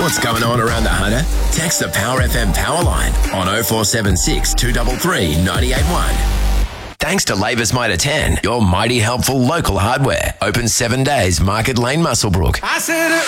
what's going on around the Hunter? Text the Power FM power line on 0476 233 981. Thanks to Labour's Mitre 10, your mighty helpful local hardware. Open 7 days, Market Lane, Muswellbrook. I said it